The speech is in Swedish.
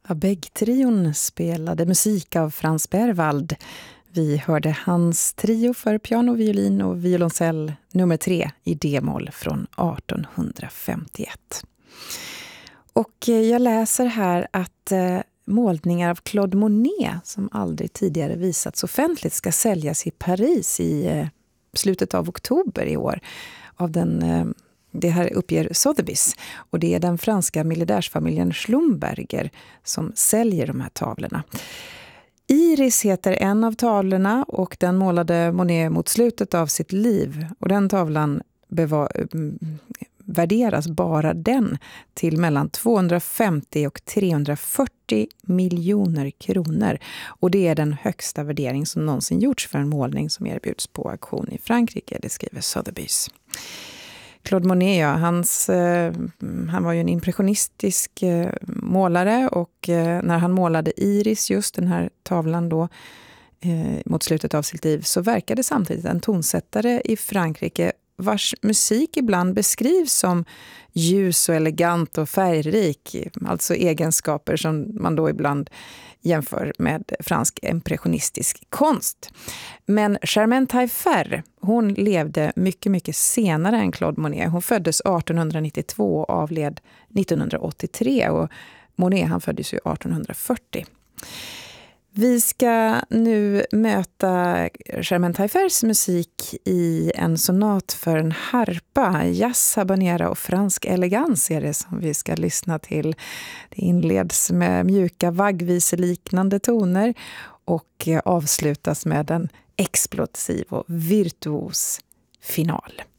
Abegg-trion spelade musik av Franz Berwald. Vi hörde hans trio för piano, violin och violoncell nummer 3 i D-moll från 1851. Och jag läser här att målningar av Claude Monet som aldrig tidigare visats offentligt ska säljas i Paris i slutet av oktober i år av det här uppger Sotheby's, och det är den franska miljardärsfamiljen Schlumberger som säljer de här tavlorna. Iris heter en av tavlorna och den målade Monet mot slutet av sitt liv, och den tavlan värderas bara den till mellan 250 och 340 miljoner kronor, och det är den högsta värdering som någonsin gjorts för en målning som erbjuds på auktion i Frankrike, det skriver Sotheby's. Claude Monet, ja, han var ju en impressionistisk målare, och när han målade Iris, just den här tavlan då, mot slutet av sitt liv, så verkade samtidigt en tonsättare i Frankrike vars musik ibland beskrivs som ljus och elegant och färgrik, alltså egenskaper som man då ibland jämför med fransk impressionistisk konst. Men Germaine Taillefer, hon levde mycket, mycket senare än Claude Monet. Hon föddes 1892 och avled 1983, och Monet han föddes ju 1840. Vi ska nu möta Germaine Taillefers musik i en sonat för en harpa. Jazz, habanera och fransk elegans är det som vi ska lyssna till. Det inleds med mjuka vaggviseliknande toner och avslutas med en explosiv och virtuos final.